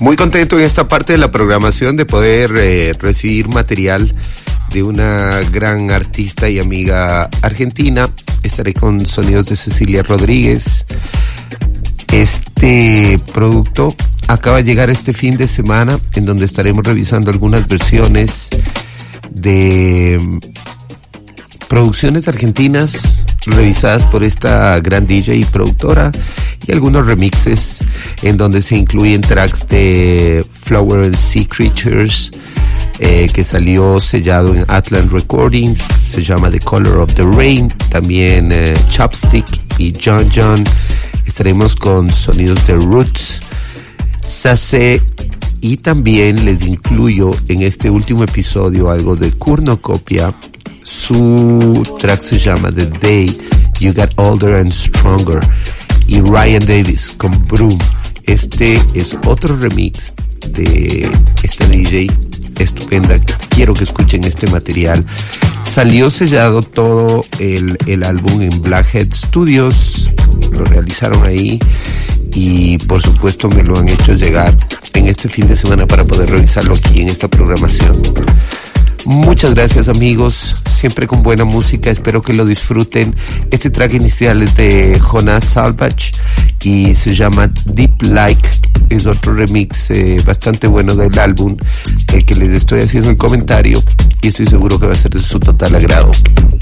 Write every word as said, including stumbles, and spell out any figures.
Muy contento en esta parte de la programación de poder eh, recibir material de una gran artista y amiga argentina. Estaré con sonidos de Cecilia Rodríguez. Este producto acaba de llegar este fin de semana, en donde estaremos revisando algunas versiones de producciones argentinas revisadas por esta gran D J y productora, y algunos remixes en donde se incluyen tracks de Flower and Sea Creatures, eh, que salió sellado en Atlant Recordings, se llama The Color of the Rain, también eh, Chopstick y John John. Estaremos con sonidos de Roots, Sase, y también les incluyo en este último episodio algo de Cornucopia. Su track se llama The Day You Got Older and Stronger, y Ryan Davis con Broom. Este es otro remix de esta D J estupenda. Quiero que escuchen este material. Salió sellado todo el, el álbum en Blackhead Studios, lo realizaron ahí, y por supuesto me lo han hecho llegar en este fin de semana para poder revisarlo aquí en esta programación. Muchas gracias, amigos, siempre con buena música, espero que lo disfruten. Este track inicial es de Jonas Salvage y se llama Deep Like, es otro remix eh, bastante bueno del álbum, el que les estoy haciendo el comentario, y estoy seguro que va a ser de su total agrado.